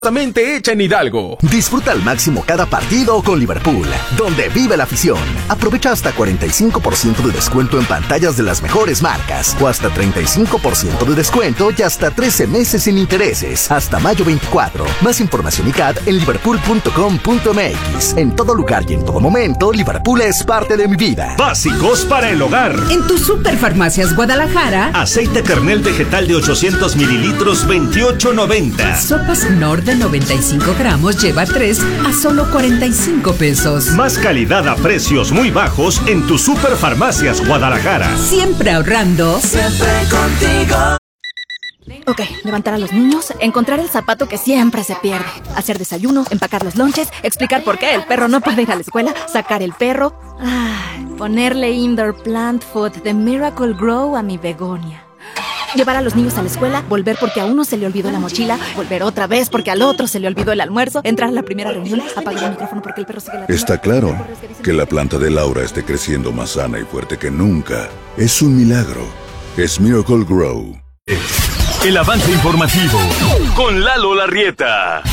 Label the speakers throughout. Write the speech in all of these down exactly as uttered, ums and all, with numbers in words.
Speaker 1: hecha en Hidalgo.
Speaker 2: Disfruta al máximo cada partido con Liverpool, donde vive la afición. Aprovecha hasta cuarenta y cinco por ciento de descuento en pantallas de las mejores marcas, o hasta treinta y cinco por ciento de descuento y hasta trece meses sin intereses, hasta mayo veinticuatro. Más información y C A D en liverpool punto com punto m x. En todo lugar y en todo momento, Liverpool es parte de mi vida.
Speaker 3: Básicos para el hogar.
Speaker 4: En tu Superfarmacias Guadalajara,
Speaker 3: aceite kernel vegetal de ochocientos mililitros, veintiocho noventa.
Speaker 4: Sopas Nord de noventa y cinco gramos lleva tres a solo cuarenta y cinco pesos.
Speaker 3: Más calidad a precios muy bajos en tu Superfarmacias Guadalajara.
Speaker 4: Siempre ahorrando.
Speaker 5: Siempre contigo.
Speaker 6: Ok, levantar a los niños, encontrar el zapato que siempre se pierde, hacer desayuno, empacar los lonches, explicar por qué el perro no puede ir a la escuela, sacar el perro, ah, ponerle indoor plant food de Miracle Grow a mi begonia. Llevar a los niños a la escuela, volver porque a uno se le olvidó la mochila, volver otra vez porque al otro se le olvidó el almuerzo, entrar a la primera reunión, apagar el micrófono porque el perro sigue la...
Speaker 7: Está claro que la planta de Laura esté creciendo más sana y fuerte que nunca. Es un milagro. Es Miracle Grow.
Speaker 3: El avance informativo con Lalo Larrieta.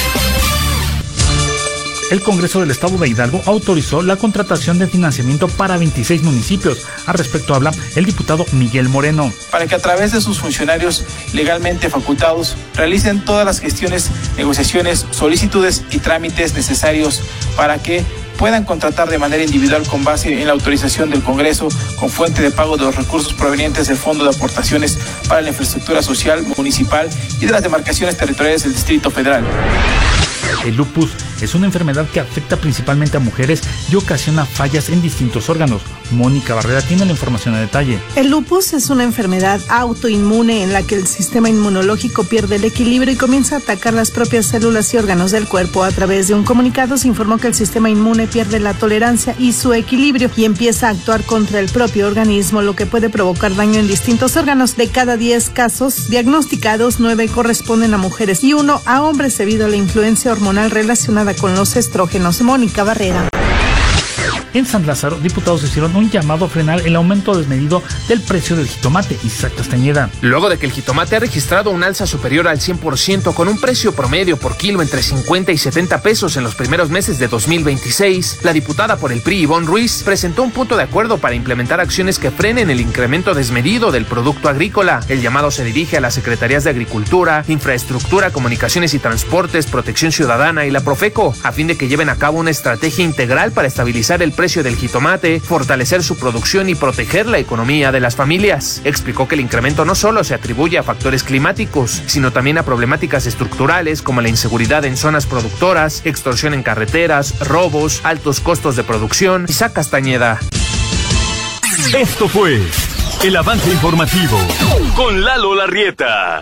Speaker 8: El Congreso del Estado de Hidalgo autorizó la contratación de financiamiento para veintiséis municipios. Al respecto habla el diputado Miguel Moreno.
Speaker 9: Para que a través de sus funcionarios legalmente facultados realicen todas las gestiones, negociaciones, solicitudes y trámites necesarios para que puedan contratar de manera individual con base en la autorización del Congreso con fuente de pago de los recursos provenientes del Fondo de Aportaciones para la Infraestructura Social Municipal y de las demarcaciones territoriales del Distrito Federal.
Speaker 8: El lupus es una enfermedad que afecta principalmente a mujeres y ocasiona fallas en distintos órganos. Mónica Barrera tiene la información a detalle.
Speaker 10: El lupus es una enfermedad autoinmune en la que el sistema inmunológico pierde el equilibrio y comienza a atacar las propias células y órganos del cuerpo. A través de un comunicado se informó que el sistema inmune pierde la tolerancia y su equilibrio y empieza a actuar contra el propio organismo, lo que puede provocar daño en distintos órganos. De cada diez casos diagnosticados, nueve corresponden a mujeres y uno a hombres debido a la influencia hormonal relacionada con los estrógenos. Mónica Barrera.
Speaker 8: En San Lázaro, diputados hicieron un llamado a frenar el aumento desmedido del precio del jitomate. Isaac Castañeda.
Speaker 1: Luego de que el jitomate ha registrado un alza superior al cien por ciento con un precio promedio por kilo entre cincuenta y setenta pesos en los primeros meses de dos mil veintiséis, la diputada por el P R I, Ivonne Ruiz, presentó un punto de acuerdo para implementar acciones que frenen el incremento desmedido del producto agrícola. El llamado se dirige a las Secretarías de Agricultura, Infraestructura, Comunicaciones y Transportes, Protección Ciudadana y la Profeco, a fin de que lleven a cabo una estrategia integral para estabilizar el precio del jitomate, fortalecer su producción y proteger la economía de las familias. Explicó que el incremento no solo se atribuye a factores climáticos, sino también a problemáticas estructurales como la inseguridad en zonas productoras, extorsión en carreteras, robos, altos costos de producción. Isaac Castañeda.
Speaker 3: Esto fue el avance informativo con Lalo Larrieta.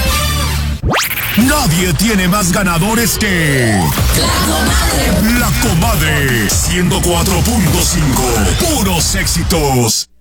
Speaker 11: Nadie tiene más ganadores que La Comadre. La Comadre ciento cuatro punto cinco. Puros éxitos.